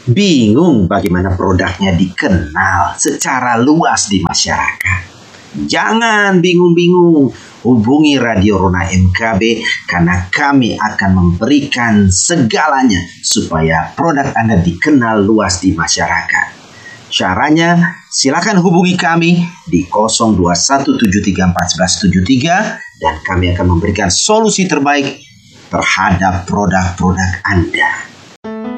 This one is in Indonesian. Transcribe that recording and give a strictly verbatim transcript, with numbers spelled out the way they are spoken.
Bingung bagaimana produknya dikenal secara luas di masyarakat? Jangan bingung-bingung, hubungi Radio Rona M K B karena kami akan memberikan segalanya supaya produk Anda dikenal luas di masyarakat. Caranya, silakan hubungi kami di nol dua satu tujuh tiga empat satu tujuh tiga dan kami akan memberikan solusi terbaik terhadap produk-produk Anda.